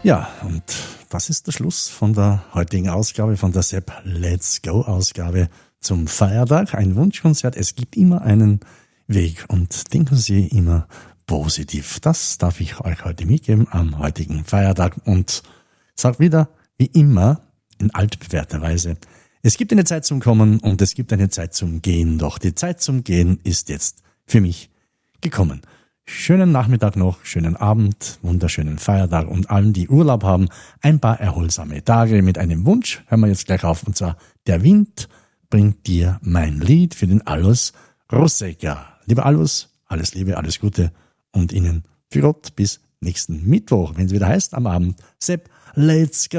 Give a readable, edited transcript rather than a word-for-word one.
Ja, und das ist der Schluss von der heutigen Ausgabe, von der Sepp Let's Go Ausgabe zum Feiertag. Ein Wunschkonzert. Es gibt immer einen Weg und denken Sie immer positiv. Das darf ich euch heute mitgeben am heutigen Feiertag und sag wieder, wie immer, in altbewährter Weise, es gibt eine Zeit zum Kommen und es gibt eine Zeit zum Gehen, doch die Zeit zum Gehen ist jetzt für mich gekommen. Schönen Nachmittag noch, schönen Abend, wunderschönen Feiertag und allen, die Urlaub haben, ein paar erholsame Tage mit einem Wunsch. Hören wir jetzt gleich auf, und zwar: Der Wind bringt dir mein Lied für den Alois Rosegger. Lieber Alois, alles Liebe, alles Gute und Ihnen für Gott bis nächsten Mittwoch, wenn es wieder heißt am Abend, Sepp, let's go.